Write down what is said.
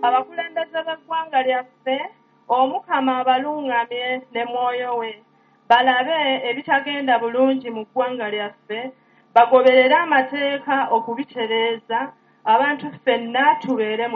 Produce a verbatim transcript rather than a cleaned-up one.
abakulembeze b'eggwanga lyaffe omukama abaluŋŋamye ne mwoyo we balabe ebitagenda bulungi mu ggwanga lyaffe bagoberere amateeka okubitereeza abantu ffenna tubeere mu